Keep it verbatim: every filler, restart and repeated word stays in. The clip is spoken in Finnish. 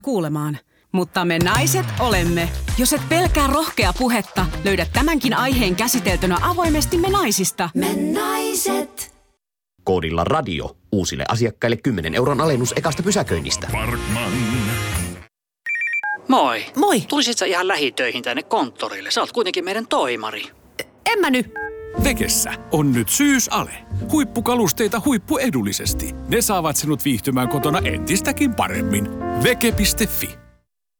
kuulemaan. Mutta me naiset olemme. Jos et pelkää rohkea puhetta, löydät tämänkin aiheen käsiteltynä avoimesti Me naisista. Me naiset. Koodilla radio. Uusille asiakkaille kymmenen euron alennus ekasta pysäköinnistä. Parkman. Moi. Moi. Tulisit sä ihan lähitöihin tänne konttorille? Sä oot kuitenkin meidän toimari. En mä nyt. Vekessä on nyt syysale. Huippukalusteita huippuedullisesti. Ne saavat sinut viihtymään kotona entistäkin paremmin. Veke piste fi.